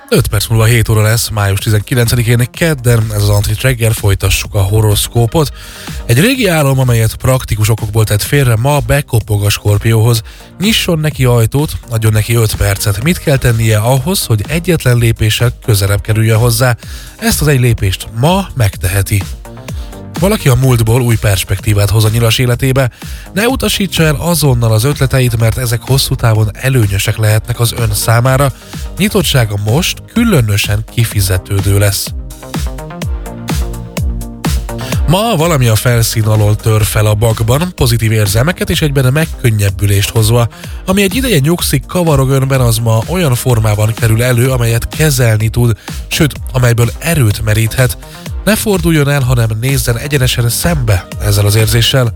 5 perc múlva 7 óra lesz, május 19-én kedden, ez az Antrit reggel, folytassuk a horoszkópot. Egy régi álom, amelyet praktikus okokból tett félre, ma bekopog a Skorpióhoz. Nyisson neki ajtót, adjon neki 5 percet. Mit kell tennie ahhoz, hogy egyetlen lépéssel közelebb kerüljön hozzá? Ezt az egy lépést ma megteheti. Valaki a múltból új perspektívát hoz a nyilas életébe. Ne utasítsa el azonnal az ötleteit, mert ezek hosszú távon előnyösek lehetnek az ön számára. Nyitottsága most különösen kifizetődő lesz. Ma valami a felszín alól tör fel a bakban, pozitív érzelmeket és egyben megkönnyebbülést hozva. Ami egy ideje nyugszik, kavarog önben, az ma olyan formában kerül elő, amelyet kezelni tud, sőt, amelyből erőt meríthet. Ne forduljon el, hanem nézzen egyenesen szembe ezzel az érzéssel.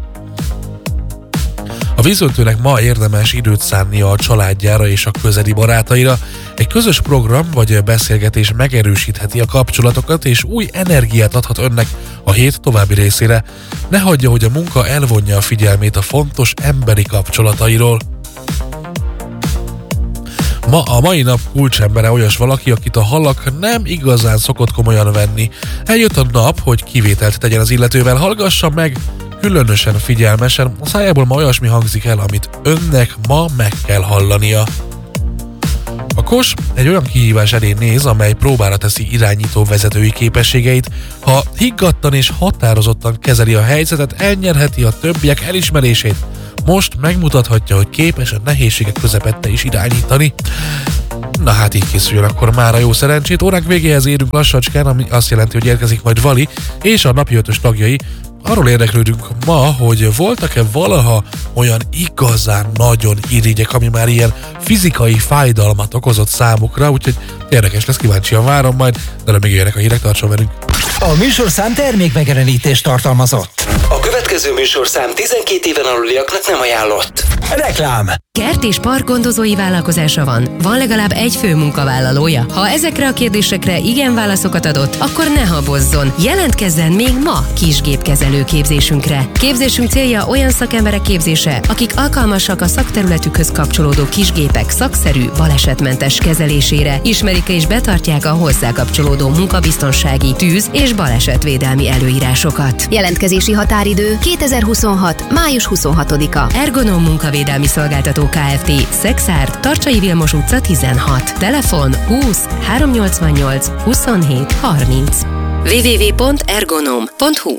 A vízöntőnek ma érdemes időt szánnia a családjára és a közeli barátaira. Egy közös program vagy beszélgetés megerősítheti a kapcsolatokat és új energiát adhat önnek a hét további részére. Ne hagyja, hogy a munka elvonja a figyelmét a fontos emberi kapcsolatairól. A mai nap kulcsembere olyas valaki, akit a halak nem igazán szokott komolyan venni. Eljött a nap, hogy kivételt tegyen az illetővel, hallgassa meg különösen figyelmesen, a szájából ma olyasmi hangzik el, amit önnek ma meg kell hallania. A Kos egy olyan kihívás elé néz, amely próbára teszi irányító vezetői képességeit. Ha higgadtan és határozottan kezeli a helyzetet, elnyerheti a többiek elismerését. Most megmutathatja, hogy képes a nehézségek közepette is irányítani. Na hát így készüljön akkor mára jó szerencsét. Óránk végéhez érünk lassacskán, ami azt jelenti, hogy érkezik majd Vali és a napi 5-ös tagjai. Arról érdeklődünk ma, hogy voltak-e valaha olyan igazán nagyon irigyek, ami már ilyen fizikai fájdalmat okozott számukra, úgyhogy érdekes lesz, kíváncsian várom majd, de még jöjjenek a hírek, tartson velünk. A műsorszám termékmegjelenítést tartalmazott. A következő műsorszám 12 éven aluliaknak nem ajánlott. Reklám. Kert és parkgondozói vállalkozása van? Van legalább egy fő munkavállalója? Ha ezekre a kérdésekre igen válaszokat adott, akkor ne habozzon. Jelentkezzen még ma kisgépkezelő képzésünkre. Képzésünk célja olyan szakemberek képzése, akik alkalmasak a szakterületükhöz kapcsolódó kisgépek szakszerű, balesetmentes kezelésére, ismerik és betartják a hozzá kapcsolódó munkabiztonsági, tűz- és balesetvédelmi előírásokat. Jelentkezési határidő 2026. május 26-a. Ergonom Munkavédelmi Szolgáltató Kft. Szexárd, Tarcsai Vilmos utca 16. Telefon 20 388 27 30. www.ergonom.hu.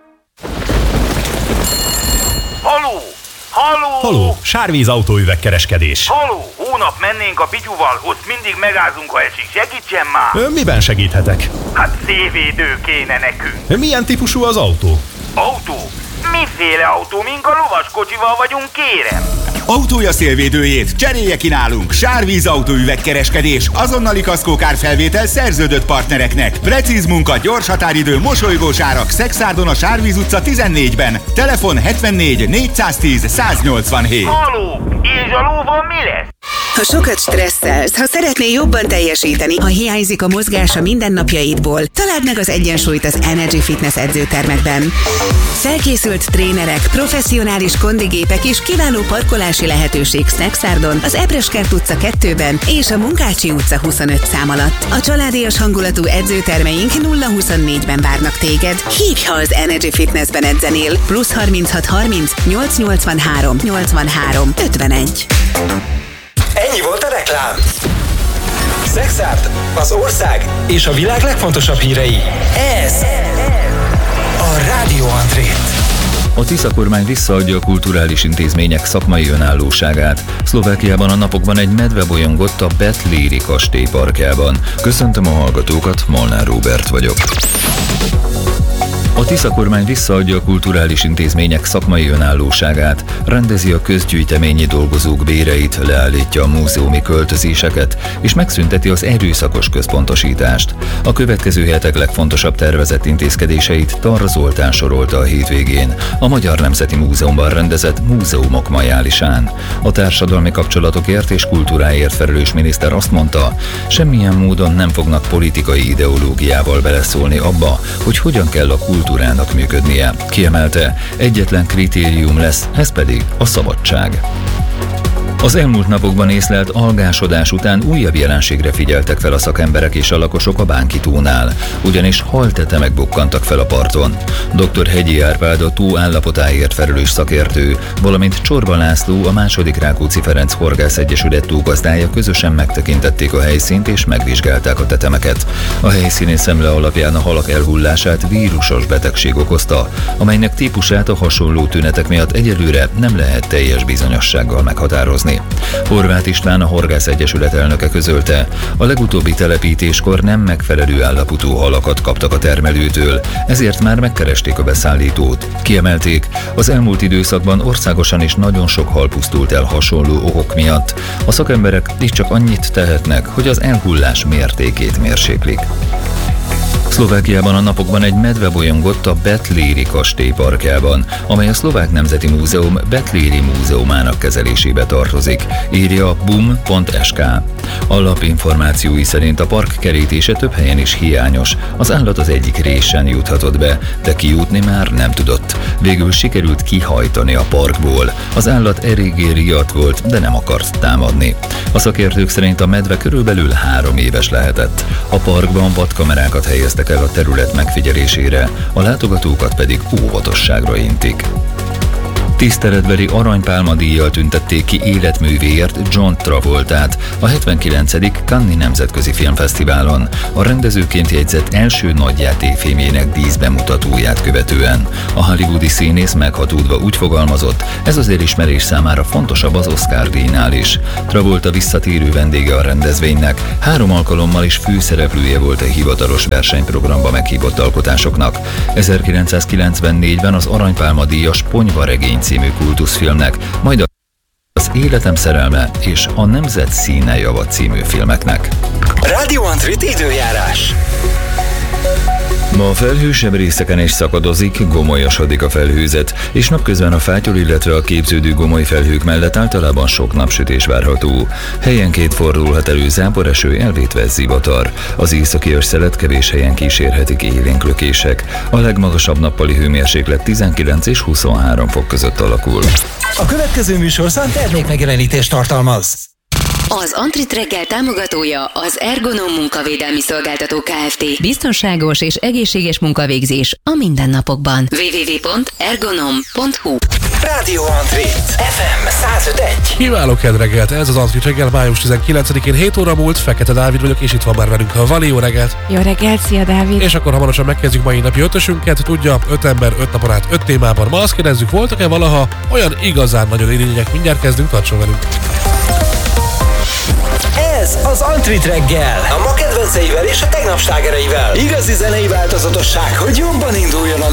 Haló! Haló! Haló, Sárvíz autóüvegkereskedés. Haló! Hónap mennénk a Pityuval, ott mindig megázunk, ha esik. Segítsen már! Miben segíthetek? Hát szélvédő kéne nekünk. Milyen típusú az autó? Autó? Miféle autó? Mink a lovaskocsival vagyunk, kérem? Autója szélvédőjét cserélje ki nálunk. Sárvíz autóüvegkereskedés, azonnali kaszkókárfelvétel szerződött partnereknek. Precíz munka, gyors határidő, mosolygós árak. Szexárdon a Sárvíz utca 14-ben. Telefon 74 410 187. Haló! És a lóval mi lesz? Ha sokat stresszelsz, ha szeretnél jobban teljesíteni, ha hiányzik a mozgás a mindennapjaidból, találd meg az egyensúlyt az Energy Fitness edzőtermekben. Felkészült trénerek, professzionális kondigépek és kiváló parkolási lehetőség Szexárdon, az Ebreskert utca 2-ben és a Munkácsi utca 25 szám alatt. A családias hangulatú edzőtermeink 0-24-ben várnak téged. Hívj, ha az Energy Fitnessben edzenél. +36 30 883 83 51. Ennyi volt a reklám. Szexárd, az ország és a világ legfontosabb hírei. Ez a Rádió Andrét. A Tisza kormány visszaadja a kulturális intézmények szakmai önállóságát. Szlovákiában a napokban egy medve bolyongott a Betléri kastély parkjában. Köszöntöm a hallgatókat, Molnár Róbert vagyok. A Tisza kormány visszaadja a kulturális intézmények szakmai önállóságát, rendezi a közgyűjteményi dolgozók béreit, leállítja a múzeumi költözéseket, és megszünteti az erőszakos központosítást. A következő hetek legfontosabb tervezett intézkedéseit Tarra Zoltán sorolta a hétvégén a Magyar Nemzeti Múzeumban rendezett Múzeumok Majálisán. A társadalmi kapcsolatokért és kultúráért felelős miniszter azt mondta, semmilyen módon nem fognak politikai ideológiával beleszólni abba, hogy hogyan kell a kultúrának működnie. Kiemelte, egyetlen kritérium lesz, ez pedig a szabadság. Az elmúlt napokban észlelt algásodás után újabb jelenségre figyeltek fel a szakemberek és a lakosok a Bánki tónál, ugyanis haltetemek bukkantak fel a parton. Dr. Hegyi Árpád, a tó állapotáért felelős szakértő, valamint Csorba László, a II. Rákóczi Ferenc Horgász Egyesület tógazdája közösen megtekintették a helyszínt és megvizsgálták a tetemeket. A helyszíni szemle alapján a halak elhullását vírusos betegség okozta, amelynek típusát a hasonló tünetek miatt egyelőre nem lehet teljes bizonyossággal meghatározni. Horváth István, a Horgász Egyesület elnöke közölte, a legutóbbi telepítéskor nem megfelelő állapotú halakat kaptak a termelőtől, ezért már megkeresték a beszállítót. Kiemelték, az elmúlt időszakban országosan is nagyon sok hal pusztult el hasonló okok miatt. A szakemberek így csak annyit tehetnek, hogy az elhullás mértékét mérséklik. Szlovákiában a napokban egy medve bolyongott a Betléri kastély parkjában, amely a Szlovák Nemzeti Múzeum Betléri Múzeumának kezelésébe tartozik, írja bum.sk. Alapinformációi szerint a park kerítése több helyen is hiányos, az állat az egyik résen juthatott be, de kijutni már nem tudott. Végül sikerült kihajtani a parkból. Az állat eléggé riadt volt, de nem akart támadni. A szakértők szerint a medve körülbelül 3 éves lehetett. A parkban vadkamerákat helyeztek el a terület megfigyelésére, a látogatókat pedig óvatosságra intik. Tiszteletbeli aranypálmadíjjal tüntették ki életművéért John Travoltát a 79. Cannes Nemzetközi Filmfesztiválon, a rendezőként jegyzett első nagyjátékfilmjének díszbemutatóját követően. A hollywoodi színész meghatódva úgy fogalmazott, ez az elismerés számára fontosabb az Oscar-díjnál is. Travolta visszatérő vendége a rendezvénynek, 3 alkalommal is főszereplője volt a hivatalos versenyprogramba meghívott alkotásoknak. 1994-ben az aranypálmadíjas Ponyvaregény című kultuszfilmnek, majd az Életem szerelme és a Nemzet színe java című filmeknek. Radio Antrit időjárás. Ma a felhősebb részeken is szakadozik, gomolyosodik a felhőzet, és napközben a fátyol, illetve a képződő gomoly felhők mellett általában sok napsütés várható. Helyenként fordulhat elő záporeső, elvétve zivatar. Az északi őrszelet kevés helyen kísérhetik élénk lökések. A legmagasabb nappali hőmérséklet 19 és 23 fok között alakul. A következő műsorszám termékmegjelenítést tartalmaz. Az Antrit reggel támogatója az Ergonom Munkavédelmi Szolgáltató Kft. Biztonságos és egészséges munkavégzés a mindennapokban. www.ergonom.hu. Radio Antrit FM 105.1. Kiváló kedreggelt, ez az Antrit reggel május 19-én 7 óra múlt, Fekete Dávid vagyok, és itt van már velünk a Vali. Jó reggelt! Jó reggelt, szia Dávid! És akkor hamarosan megkezdjük mai napi ötösünket, tudja, 5 ember, 5 napon át, 5 témában. Ma azt kérdezzük, voltak-e valaha olyan igazán nagyon élmények? Mindjárt kezdünk, tartson velünk! Ez az Antrit reggel, a ma kedvenceivel és a tegnap slágereivel. Igazi zenei változatosság, hogy jobban induljon a